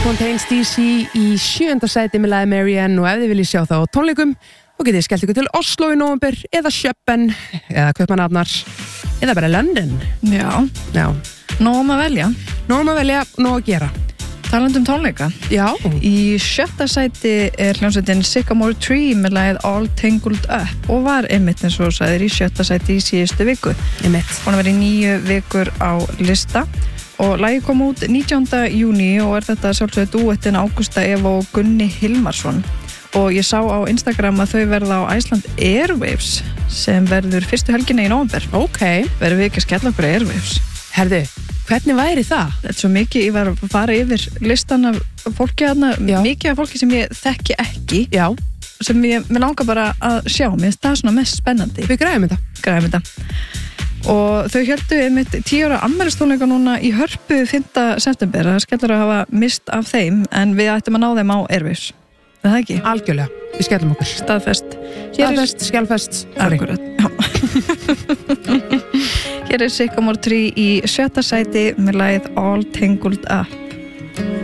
Fontaines DC í 7. sæti með lagi Marianne og ef þið viljið sjá það á tónleikum þá getið þið skellt ykkur til Oslo í nóvember eða Köpen eða Kaupmannahafnar eða bara London. Já. Nóg að velja. Nóg að velja, nóg að gera. Talandi tónleika. Já. Í 7. sæti hljómsveitin Sycamore Tree með lagið All Tangled Up og var einmitt eins og sagðir í 7. sæti í síðustu viku. Einmitt. Hún har verið 9 vikur á lista. Og lagið kom út 19. júní og þetta sjálfsögðu dúettin Ágústa Eva og Gunni Hilmarsson. Og ég sá á Instagram að þau verða á Iceland Airwaves sem verður fyrstu helgina í nóvember. Ok. Verðum við ekki að skella okkur Airwaves? Herðu, hvernig væri það? Þetta er svo mikið, ég var að fara yfir listan af fólki þarna, mikið af fólki sem ég þekki ekki. Já. Sem ég langar bara að sjá, mér finnst það svona mest spennandi. Við græðum þetta. Og þau héldu einmitt 10 ára afmælistónleika núna í Hörpu 5. september. Það skellur að hafa mist af þeim en við ættum að ná þeim á Airwaves. Er það ekki? Algjörlega, við skellum okkur. Staðfest, skjálfest. Akkurat. Hér er Sycamore Tree í 7. sæti með lagið All Tangled Up.